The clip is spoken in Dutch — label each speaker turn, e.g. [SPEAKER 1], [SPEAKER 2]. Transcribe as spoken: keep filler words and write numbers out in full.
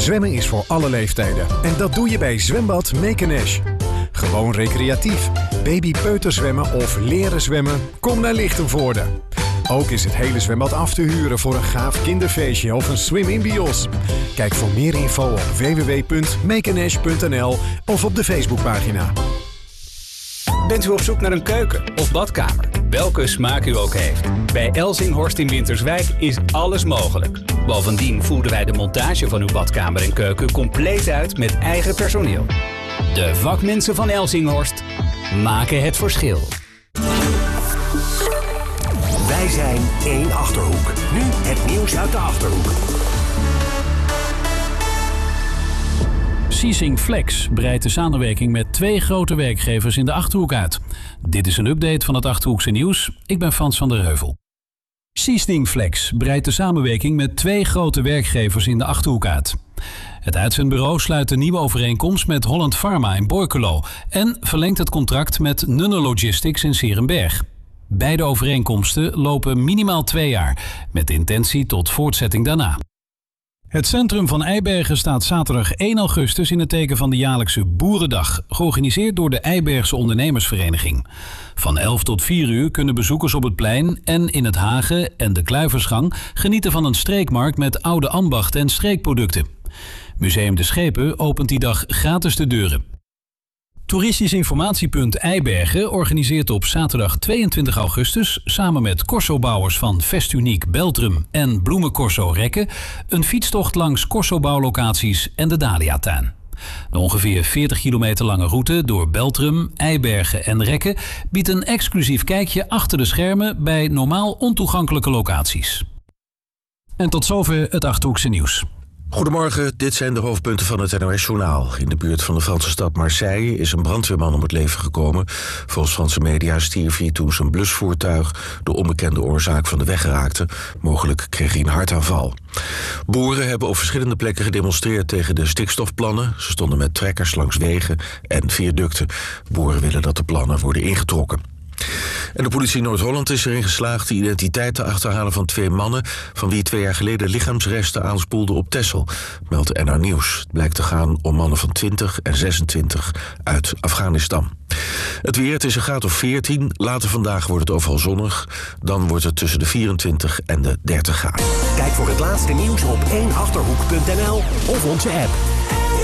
[SPEAKER 1] Zwemmen is voor alle leeftijden. En dat doe je bij Zwembad Mekenesh. Gewoon recreatief, baby-peuterzwemmen of leren zwemmen? Kom naar Lichtenvoorde. Ook is het hele zwembad af te huren voor een gaaf kinderfeestje of een swim in bios. Kijk voor meer info op w w w punt mekenesh punt n l of op de Facebookpagina.
[SPEAKER 2] Bent u op zoek naar een keuken of badkamer? Welke smaak u ook heeft. Bij Elzinghorst in Winterswijk is alles mogelijk. Bovendien voeren wij de montage van uw badkamer en keuken compleet uit met eigen personeel. De vakmensen van Elzinghorst maken het verschil.
[SPEAKER 3] Wij zijn één Achterhoek. Nu het nieuws uit de Achterhoek.
[SPEAKER 4] Seasing Flex breidt de samenwerking met twee grote werkgevers in de Achterhoek uit. Dit is een update van het Achterhoekse nieuws. Ik ben Frans van der Heuvel. Seasing Flex breidt de samenwerking met twee grote werkgevers in de Achterhoek uit. Het uitzendbureau sluit een nieuwe overeenkomst met Holland Pharma in Borculo en verlengt het contract met Nunner Logistics in 's-Heerenberg. Beide overeenkomsten lopen minimaal twee jaar, met de intentie tot voortzetting daarna. Het centrum van Eibergen staat zaterdag één augustus in het teken van de jaarlijkse Boerendag, georganiseerd door de Eibergse Ondernemersvereniging. Van elf tot vier uur kunnen bezoekers op het plein en in het Hagen en de Kluiversgang genieten van een streekmarkt met oude ambachten en streekproducten. Museum de Schepen opent die dag gratis de deuren. Toeristisch informatiepunt Eibergen organiseert op zaterdag tweeëntwintig augustus samen met corsobouwers van Vestuniek Beltrum en Bloemencorso Rekken een fietstocht langs corsobouwlocaties en de Dahliatuin. De ongeveer veertig kilometer lange route door Beltrum, Eibergen en Rekken biedt een exclusief kijkje achter de schermen bij normaal ontoegankelijke locaties. En tot zover het Achterhoekse nieuws.
[SPEAKER 5] Goedemorgen, dit zijn de hoofdpunten van het N O S-journaal. In de buurt van de Franse stad Marseille is een brandweerman om het leven gekomen. Volgens Franse media stierf hij toen zijn blusvoertuig de onbekende oorzaak van de weg raakte. Mogelijk kreeg hij een hartaanval. Boeren hebben op verschillende plekken gedemonstreerd tegen de stikstofplannen. Ze stonden met trekkers langs wegen en viaducten. Boeren willen dat de plannen worden ingetrokken. En de politie Noord-Holland is erin geslaagd de identiteit te achterhalen van twee mannen van wie twee jaar geleden lichaamsresten aanspoelden op Texel, meldt N R Nieuws. Het blijkt te gaan om mannen van twintig en zesentwintig uit Afghanistan. Het weer, het is een graad of veertien. Later vandaag wordt het overal zonnig. Dan wordt het tussen de vierentwintig en de dertig graden.
[SPEAKER 3] Kijk voor het laatste nieuws op één achterhoek punt n l of onze app.